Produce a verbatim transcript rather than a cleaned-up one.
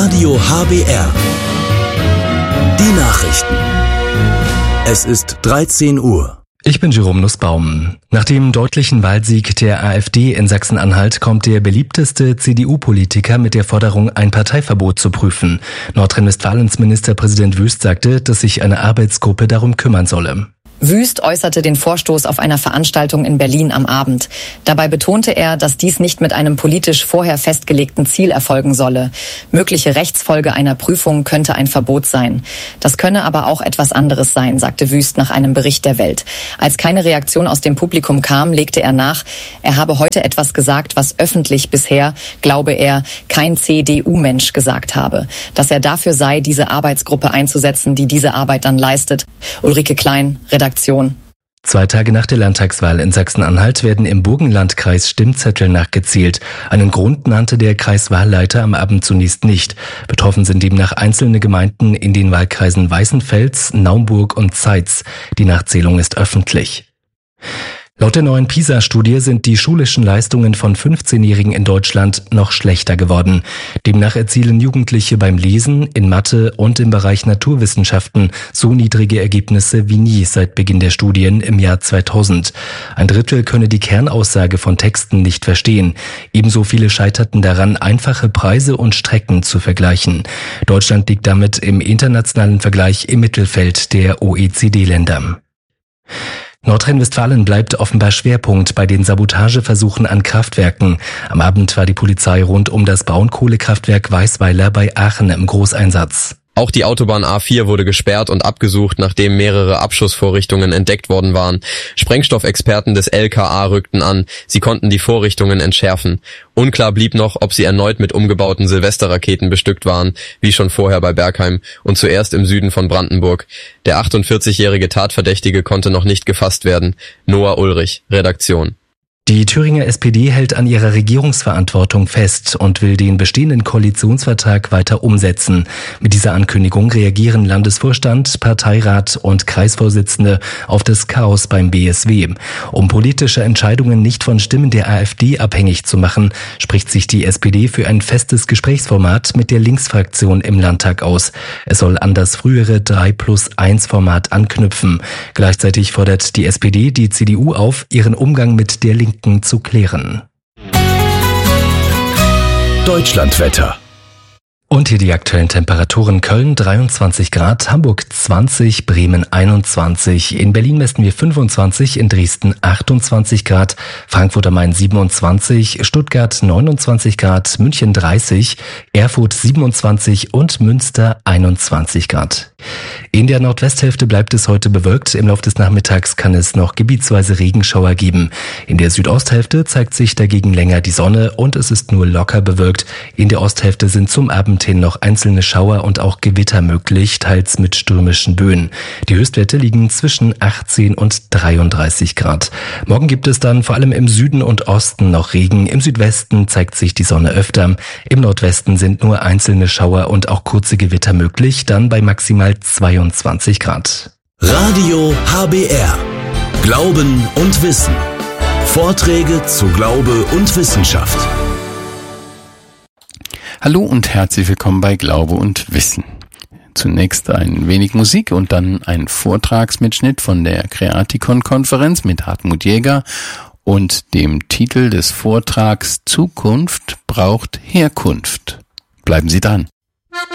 Radio H B R. Die Nachrichten. Es ist dreizehn Uhr. Ich bin Jerome Nussbaum. Nach dem deutlichen Wahlsieg der AfD in Sachsen-Anhalt kommt der beliebteste C D U-Politiker mit der Forderung, ein Parteiverbot zu prüfen. Nordrhein-Westfalens Ministerpräsident Wüst sagte, dass sich eine Arbeitsgruppe darum kümmern solle. Wüst äußerte den Vorstoß auf einer Veranstaltung in Berlin am Abend. Dabei betonte er, dass dies nicht mit einem politisch vorher festgelegten Ziel erfolgen solle. Mögliche Rechtsfolge einer Prüfung könnte ein Verbot sein. Das könne aber auch etwas anderes sein, sagte Wüst nach einem Bericht der Welt. Als keine Reaktion aus dem Publikum kam, legte er nach, er habe heute etwas gesagt, was öffentlich bisher, glaube er, kein C D U-Mensch gesagt habe. Dass er dafür sei, diese Arbeitsgruppe einzusetzen, die diese Arbeit dann leistet. Ulrike Klein, Redaktion. Zwei Tage nach der Landtagswahl in Sachsen-Anhalt werden im Burgenlandkreis Stimmzettel nachgezählt. Einen Grund nannte der Kreiswahlleiter am Abend zunächst nicht. Betroffen sind demnach einzelne Gemeinden in den Wahlkreisen Weißenfels, Naumburg und Zeitz. Die Nachzählung ist öffentlich. Laut der neuen PISA-Studie sind die schulischen Leistungen von fünfzehnjährigen in Deutschland noch schlechter geworden. Demnach erzielen Jugendliche beim Lesen, in Mathe und im Bereich Naturwissenschaften so niedrige Ergebnisse wie nie seit Beginn der Studien im Jahr zweitausend. Ein Drittel könne die Kernaussage von Texten nicht verstehen. Ebenso viele scheiterten daran, einfache Preise und Strecken zu vergleichen. Deutschland liegt damit im internationalen Vergleich im Mittelfeld der O E C D-Länder. Nordrhein-Westfalen bleibt offenbar Schwerpunkt bei den Sabotageversuchen an Kraftwerken. Am Abend war die Polizei rund um das Braunkohlekraftwerk Weißweiler bei Aachen im Großeinsatz. Auch die Autobahn A vier wurde gesperrt und abgesucht, nachdem mehrere Abschussvorrichtungen entdeckt worden waren. Sprengstoffexperten des L K A rückten an. Sie konnten die Vorrichtungen entschärfen. Unklar blieb noch, ob sie erneut mit umgebauten Silvesterraketen bestückt waren, wie schon vorher bei Bergheim und zuerst im Süden von Brandenburg. Der achtundvierzigjährige Tatverdächtige konnte noch nicht gefasst werden. Noah Ulrich, Redaktion. Die Thüringer S P D hält an ihrer Regierungsverantwortung fest und will den bestehenden Koalitionsvertrag weiter umsetzen. Mit dieser Ankündigung reagieren Landesvorstand, Parteirat und Kreisvorsitzende auf das Chaos beim B S W. Um politische Entscheidungen nicht von Stimmen der AfD abhängig zu machen, spricht sich die S P D für ein festes Gesprächsformat mit der Linksfraktion im Landtag aus. Es soll an das frühere drei plus eins Format anknüpfen. Gleichzeitig fordert die S P D die C D U auf, ihren Umgang mit der Linken zu klären. Deutschlandwetter. Und hier die aktuellen Temperaturen: Köln dreiundzwanzig Grad, Hamburg zwanzig, Bremen einundzwanzig, in Berlin messen wir fünfundzwanzig, in Dresden achtundzwanzig Grad, Frankfurt am Main siebenundzwanzig, Stuttgart neunundzwanzig Grad, München dreißig, Erfurt siebenundzwanzig und Münster einundzwanzig Grad. In der Nordwesthälfte bleibt es heute bewölkt. Im Laufe des Nachmittags kann es noch gebietsweise Regenschauer geben. In der Südosthälfte zeigt sich dagegen länger die Sonne und es ist nur locker bewölkt. In der Osthälfte sind zum Abend hin noch einzelne Schauer und auch Gewitter möglich, teils mit stürmischen Böen. Die Höchstwerte liegen zwischen achtzehn und dreiunddreißig Grad. Morgen gibt es dann vor allem im Süden und Osten noch Regen. Im Südwesten zeigt sich die Sonne öfter. Im Nordwesten sind nur einzelne Schauer und auch kurze Gewitter möglich, dann bei maximal zweiundzwanzig Grad. Radio H B R. Glauben und Wissen. Vorträge zu Glaube und Wissenschaft. Hallo und herzlich willkommen bei Glaube und Wissen. Zunächst ein wenig Musik und dann ein Vortragsmitschnitt von der Creaticon-Konferenz mit Hartmut Jäger und dem Titel des Vortrags Zukunft braucht Herkunft. Bleiben Sie dran.